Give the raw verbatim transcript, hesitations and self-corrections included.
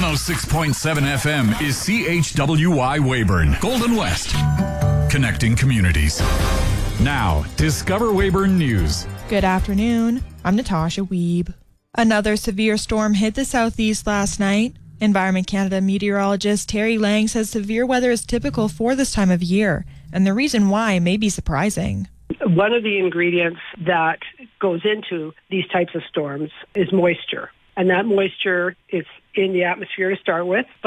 one oh six point seven F M is C H W Y Weyburn, Golden West, connecting communities. Now, Discover Weyburn News. Good afternoon. I'm Natasha Wiebe. Another severe storm hit the southeast last night. Environment Canada meteorologist Terry Lang says severe weather is typical for this time of year, and the reason why may be surprising. One of the ingredients that goes into these types of storms is moisture, and that moisture is in the atmosphere to start with.